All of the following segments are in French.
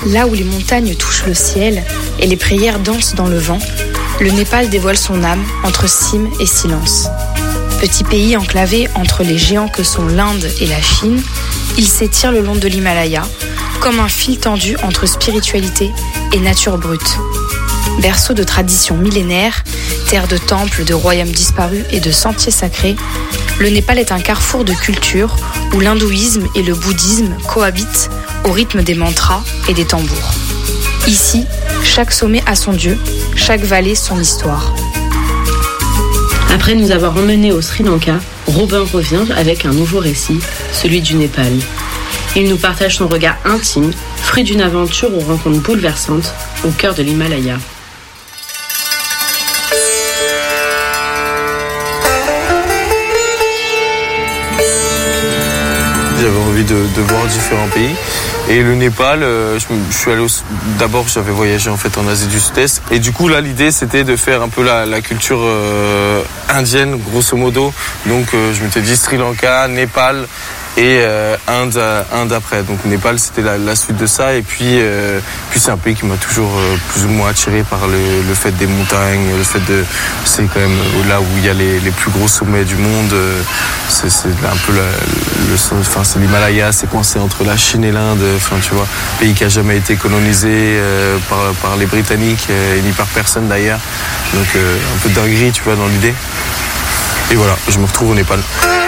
là où les montagnes touchent le ciel et les prières dansent dans le vent, le Népal dévoile son âme entre cime et silence. Petit pays enclavé entre les géants que sont l'Inde et la Chine, il s'étire le long de l'Himalaya, comme un fil tendu entre spiritualité et nature brute. Berceau de traditions millénaires, terre de temples, de royaumes disparus et de sentiers sacrés, le Népal est un carrefour de cultures où l'hindouisme et le bouddhisme cohabitent au rythme des mantras et des tambours. Ici, chaque sommet a son dieu, chaque vallée son histoire. Après nous avoir emmenés au Sri Lanka, Robin revient avec un nouveau récit, celui du Népal. Il nous partage son regard intime, fruit d'une aventure aux rencontres bouleversantes au cœur de l'Himalaya. J'avais envie de voir différents pays. Et le Népal, je suis allé d'abord, j'avais voyagé en fait en Asie du Sud-Est. Et du coup, là, l'idée, c'était de faire un peu la culture indienne, grosso modo. Donc, je m'étais dit Sri Lanka, Népal et Inde après. Donc, Népal, c'était la suite de ça. Et puis c'est un pays qui m'a toujours plus ou moins attiré par le fait des montagnes, le fait de, c'est quand même là où il y a les plus gros sommets du monde. C'est un peu c'est l'Himalaya, c'est coincé entre la Chine et l'Inde. Enfin, tu vois, pays qui a jamais été colonisé par les Britanniques et ni par personne d'ailleurs. Donc un peu de dinguerie, tu vois, dans l'idée. Et voilà, je me retrouve au Népal.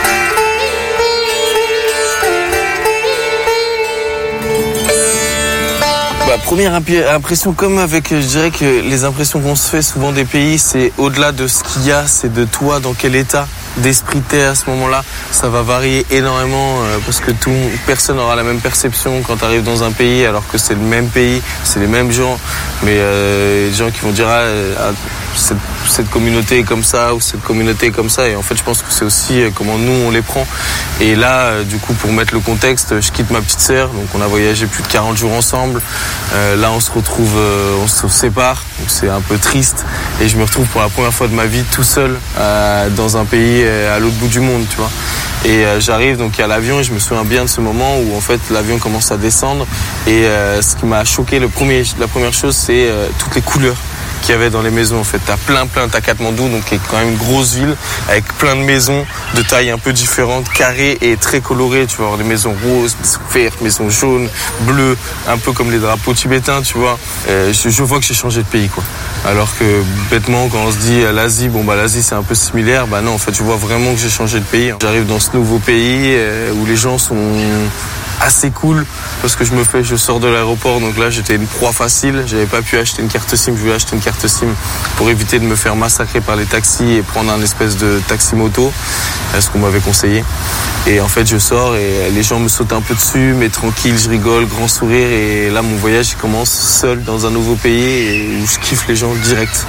Première impression, comme avec, je dirais que les impressions qu'on se fait souvent des pays, c'est au-delà de ce qu'il y a, c'est de toi, dans quel état d'esprit t'es à ce moment-là. Ça va varier énormément parce que personne n'aura la même perception quand tu arrives dans un pays, alors que c'est le même pays, c'est les mêmes gens, mais des gens qui vont dire cette communauté est comme ça ou cette communauté est comme ça. Et en fait, je pense que c'est aussi comment nous on les prend. Et là, du coup, pour mettre le contexte, je quitte ma petite sœur, donc on a voyagé plus de 40 jours ensemble. Là, on se retrouve, on se sépare, donc c'est un peu triste. Et je me retrouve pour la première fois de ma vie tout seul dans un pays à l'autre bout du monde, tu vois. Et j'arrive, donc il y a l'avion, et je me souviens bien de ce moment où en fait l'avion commence à descendre. Et ce qui m'a choqué, la première chose, c'est toutes les couleurs qu'il y avait dans les maisons. En fait, t'as Katmandou, donc qui est quand même une grosse ville avec plein de maisons de tailles un peu différentes, carrées et très colorées. Tu vas avoir des maisons roses, maisons vertes, maisons jaunes, bleues, un peu comme les drapeaux tibétains, tu vois. Je vois que j'ai changé de pays, quoi. Alors que bêtement, quand on se dit l'Asie, l'Asie c'est un peu similaire. Non, en fait, je vois vraiment que j'ai changé de pays. J'arrive dans ce nouveau pays où les gens sont assez cool parce que je sors de l'aéroport, donc là j'étais une proie facile. J'avais pas pu acheter une carte SIM, je voulais acheter une carte SIM pour éviter de me faire massacrer par les taxis et prendre un espèce de taxi moto, ce qu'on m'avait conseillé. Et en fait je sors et les gens me sautent un peu dessus, mais tranquille, je rigole, grand sourire. Et là mon voyage il commence seul dans un nouveau pays et où je kiffe les gens direct.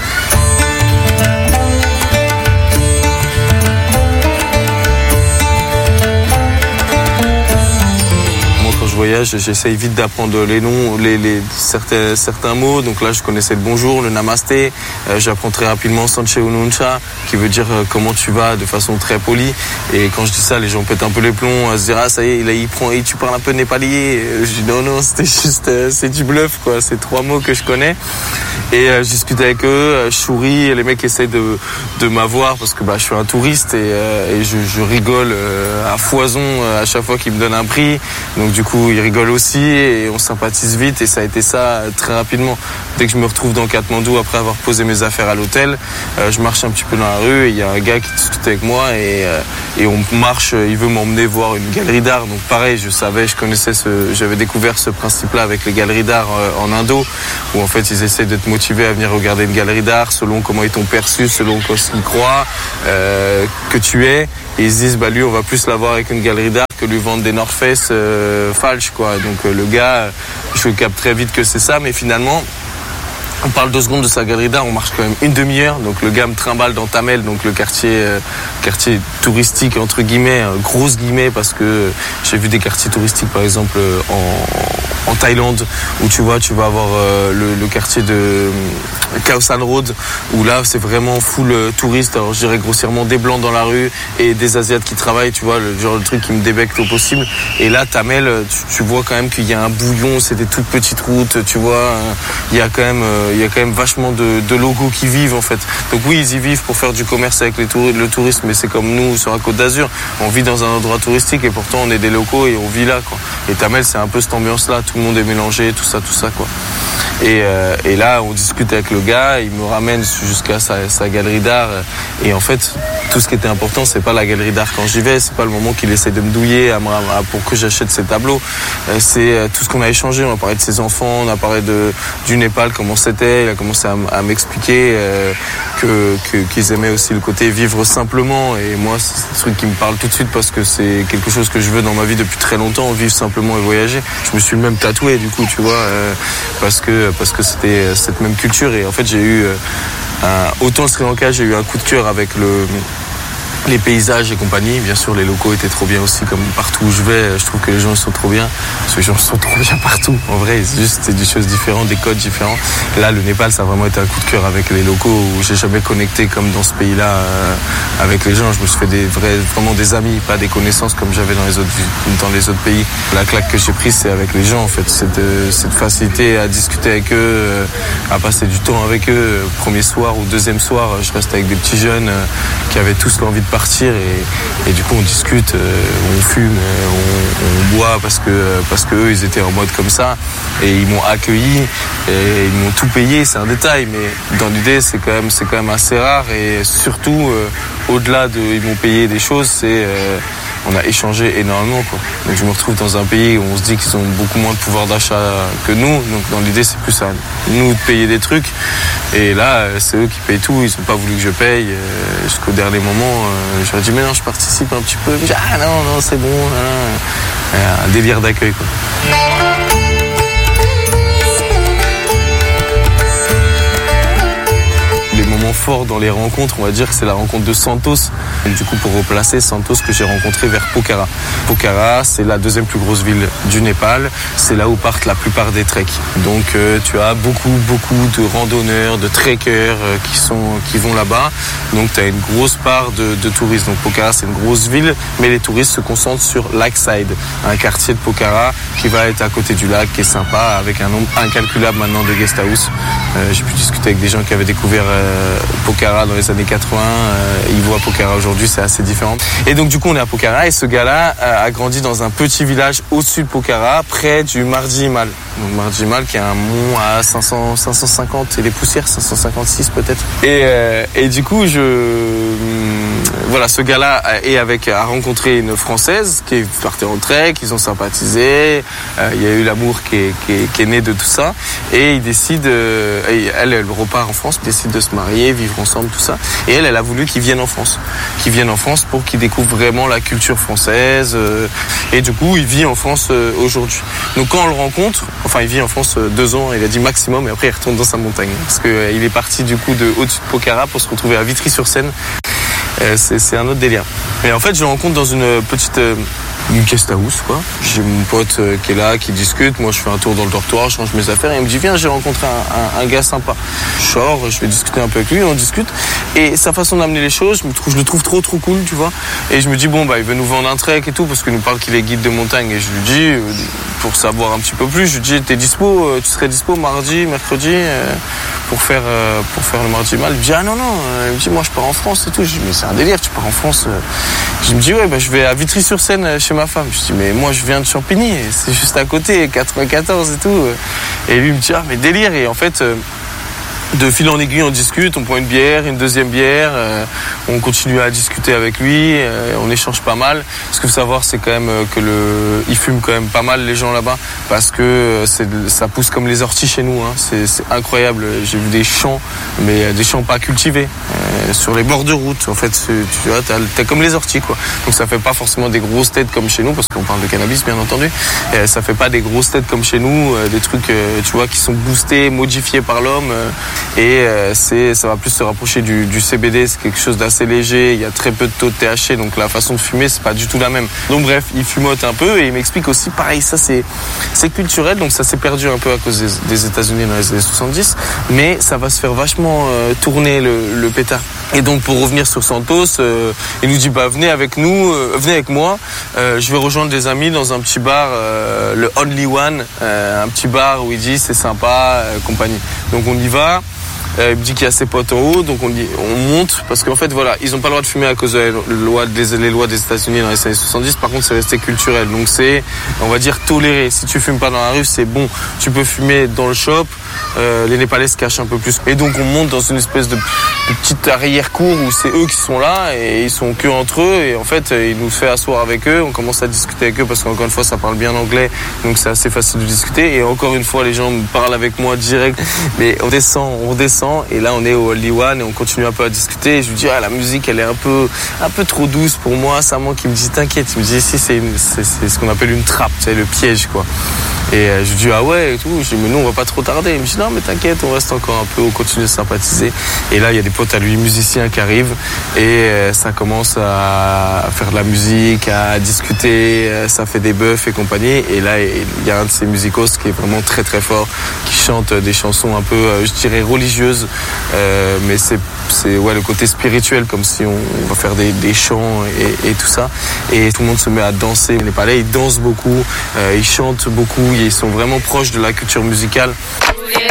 Voyage, j'essaye vite d'apprendre les noms, certains mots. Donc là, je connaissais le bonjour, le namasté. J'apprends très rapidement Sanche Ununcha, qui veut dire comment tu vas, de façon très polie. Et quand je dis ça, les gens pètent un peu les plombs, à se dire ah ça y est, tu parles un peu népalais. Je dis non, c'était juste, c'est du bluff quoi. C'est 3 mots que je connais. Et je discute avec eux, je souris, et les mecs essayent de m'avoir parce que je suis un touriste et je rigole à foison à chaque fois qu'ils me donnent un prix. Donc du coup ils rigolent aussi et on sympathise vite, et ça a été ça très rapidement. Dès que je me retrouve dans Katmandou après avoir posé mes affaires à l'hôtel, je marche un petit peu dans la rue et il y a un gars qui discute avec moi et on marche, il veut m'emmener voir une galerie d'art. Donc pareil, j'avais découvert ce principe-là avec les galeries d'art en Indo, où en fait ils essaient de te motiver à venir regarder une galerie d'art selon comment ils t'ont perçu, selon ce qu'ils croient que tu es. Et ils se disent lui on va plus l'avoir avec une galerie d'art que lui vendre des North Face falches quoi. Donc le gars, je capte très vite que c'est ça, mais finalement on parle 2 secondes de sa galerie d'art, on marche quand même une demi-heure. Donc le gars me trimballe dans Tamel, donc le quartier touristique entre guillemets, grosses guillemets, parce que j'ai vu des quartiers touristiques par exemple en Thaïlande, où tu vois, tu vas avoir le quartier de Khao San Road, où là c'est vraiment full touriste. Alors je dirais grossièrement des blancs dans la rue et des asiates qui travaillent, tu vois, le genre de truc qui me débecte au possible. Et là Thamel, tu vois quand même qu'il y a un bouillon, c'est des toutes petites routes, tu vois, il y a quand même vachement de locaux qui vivent en fait. Donc oui, ils y vivent pour faire du commerce avec le tourisme, mais c'est comme nous sur la Côte d'Azur, on vit dans un endroit touristique et pourtant on est des locaux et on vit là quoi. Et Thamel c'est un peu cette ambiance là, tout le monde est mélangé, tout ça quoi. Et là on discute avec le gars, il me ramène jusqu'à sa galerie d'art et en fait tout ce qui était important c'est pas la galerie d'art quand j'y vais, c'est pas le moment qu'il essaie de me douiller pour que j'achète ses tableaux, c'est tout ce qu'on a échangé. On a parlé de ses enfants, on a parlé du Népal, comment c'était, il a commencé à m'expliquer qu'ils aimaient aussi le côté vivre simplement et moi c'est un truc qui me parle tout de suite parce que c'est quelque chose que je veux dans ma vie depuis très longtemps, vivre simplement et voyager. Je me suis même tatoué du coup tu vois parce que c'était cette même culture et en fait j'ai eu autant le Sri Lanka j'ai eu un coup de cœur avec les paysages et compagnie. Bien sûr les locaux étaient trop bien aussi, comme partout où je vais je trouve que les gens sont trop bien, parce que les gens sont trop bien partout en vrai, c'est des choses différentes, des codes différents. Là le Népal ça a vraiment été un coup de cœur avec les locaux où j'ai jamais connecté comme dans ce pays là avec les gens. Je me suis fait vraiment des amis, pas des connaissances comme j'avais dans les autres pays. La claque que j'ai prise c'est avec les gens en fait, cette facilité à discuter avec eux, à passer du temps avec eux. Premier soir ou deuxième soir je reste avec des petits jeunes qui avaient tous l'envie de partir et du coup on discute, on fume, on boit parce que eux ils étaient en mode comme ça et ils m'ont accueilli et ils m'ont tout payé. C'est un détail mais dans l'idée c'est quand même assez rare et surtout au-delà de ils m'ont payé des choses, c'est on a échangé énormément quoi. Donc je me retrouve dans un pays où on se dit qu'ils ont beaucoup moins de pouvoir d'achat que nous, donc dans l'idée c'est plus à nous de payer des trucs et là c'est eux qui payent tout. Ils n'ont pas voulu que je paye jusqu'au dernier moment. Je leur ai dit mais non je participe un petit peu. Je dis, ah non c'est bon, un délire d'accueil quoi. Les moments forts dans les rencontres, on va dire que c'est la rencontre de Santos. Et du coup, pour replacer Santos que j'ai rencontré vers Pokhara. Pokhara, c'est la deuxième plus grosse ville du Népal. C'est là où partent la plupart des treks. Donc, tu as beaucoup de randonneurs, de trekkers qui vont là-bas. Donc, tu as une grosse part de touristes. Donc, Pokhara, c'est une grosse ville, mais les touristes se concentrent sur Lakeside, un quartier de Pokhara qui va être à côté du lac, qui est sympa, avec un nombre incalculable maintenant de guest house. J'ai pu discuter avec des gens qui avaient découvert Pokhara dans les années 80, ils voient Pokhara aujourd'hui, c'est assez différent. Et donc du coup on est à Pokhara et ce gars-là a grandi dans un petit village au-dessus de Pokhara, près du Mardi Himal. Donc Mardi Himal qui est un mont à 550 et les poussières 556 peut-être. Et du coup voilà, ce gars-là a rencontré une Française qui est partie en trek, ils ont sympathisé, il y a eu l'amour qui est né de tout ça et ils décident, elle repart en France, décide de se marier, vivre ensemble, tout ça. Et elle a voulu qu'ils viennent en France. Pour qu'ils découvrent vraiment la culture française. Et du coup, il vit en France aujourd'hui. Donc quand on le rencontre, enfin il vit en France 2 ans, il a dit maximum, et après il retourne dans sa montagne. Parce qu'il est parti du coup de au-dessus de Pokhara pour se retrouver à Vitry-sur-Seine. C'est un autre délire. Et en fait, je le rencontre dans une petite une guest house, quoi. J'ai mon pote qui est là, qui discute. Moi, je fais un tour dans le dortoir, je change mes affaires. Et il me dit, viens, j'ai rencontré un gars sympa. Je sors, je vais discuter un peu avec lui, on discute. Et sa façon d'amener les choses, je le trouve trop cool, tu vois. Et je me dis, bon, il veut nous vendre un trek et tout, parce qu'il nous parle qu'il est guide de montagne. Et je lui dis, pour savoir un petit peu plus, je lui dis, tu serais dispo mardi, mercredi, pour faire le Mardi Himal. Il me dit, ah non. Il me dit, moi, je pars en France et tout. Je dis, mais c'est un délire, tu pars en France. Je me dis, ouais, je vais à Vitry-sur-Seine chez ma femme. Je dis, mais moi, je viens de Champigny, c'est juste à côté, 94 et tout. Et lui, il me dit, ah, mais délire. Et en fait, de fil en aiguille, on discute, on prend une bière, une deuxième bière, on continue à discuter avec lui, on échange pas mal. Ce qu'il faut savoir, c'est quand même ils fument quand même pas mal les gens là-bas, parce que ça pousse comme les orties chez nous, hein. C'est incroyable. J'ai vu des champs, mais des champs pas cultivés, sur les bords de route. En fait, tu vois, t'as comme les orties, quoi. Donc ça fait pas forcément des grosses têtes comme chez nous, parce qu'on parle de cannabis, bien entendu. Ça fait pas des grosses têtes comme chez nous, des trucs, tu vois, qui sont boostés, modifiés par l'homme. et ça va plus se rapprocher du CBD, c'est quelque chose d'assez léger, il y a très peu de taux de THC, donc la façon de fumer c'est pas du tout la même. Donc bref, il fumote un peu et il m'explique aussi pareil, ça c'est culturel, donc ça s'est perdu un peu à cause des États-Unis dans les années 70, mais ça va se faire vachement tourner le pétard. Et donc pour revenir sur Santos, il nous dit venez avec moi, je vais rejoindre des amis dans un petit bar, le Only One, un petit bar où il dit c'est sympa, compagnie. Donc on y va. Il me dit qu'il y a ses potes en haut, donc on monte, parce qu'en fait, voilà, ils n'ont pas le droit de fumer à cause de les lois des États-Unis dans les années 70. Par contre, c'est resté culturel, donc c'est, on va dire, toléré. Si tu fumes pas dans la rue, c'est bon. Tu peux fumer dans le shop. Les Népalais se cachent un peu plus. Et donc, on monte dans une espèce de petite arrière-cour où c'est eux qui sont là et ils sont que entre eux. Et en fait, il nous fait asseoir avec eux. On commence à discuter avec eux parce qu'encore une fois, ça parle bien anglais, donc c'est assez facile de discuter. Et encore une fois, les gens parlent avec moi direct. Mais on redescend. Et là on est au Only One et on continue un peu à discuter et je lui dis la musique elle est un peu trop douce pour moi, ça manque. Il me dit t'inquiète, il me dit si c'est ce qu'on appelle une trappe, c'est le piège quoi. Et je lui dis ah ouais et tout, je dis mais nous on va pas trop tarder. Il me dit non mais t'inquiète, on reste encore un peu, on continue de sympathiser. Et là il y a des potes à lui, musiciens qui arrivent et ça commence à faire de la musique, à discuter, ça fait des bœufs et compagnie. Et là il y a un de ces musicos qui est vraiment très très fort, qui chante des chansons un peu je dirais religieuses, mais c'est le côté spirituel, comme si on va faire des chants et tout ça. Et tout le monde se met à danser. Les Népalais ils dansent beaucoup, ils chantent beaucoup, ils sont vraiment proches de la culture musicale.